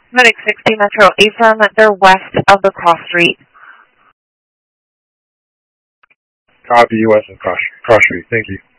Medic 60 Metro Ephraim, they're west of the cross street. Copy, west of cross street. Thank you.